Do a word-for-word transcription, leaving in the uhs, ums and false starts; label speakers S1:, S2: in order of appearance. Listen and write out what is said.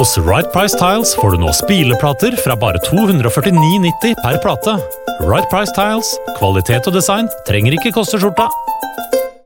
S1: Hos Right Price Tiles får du nå spileplater fra bare to hundre førtini kroner nitti per plate. Right Price Tiles, kvalitet og design trenger ikke koste skjorta.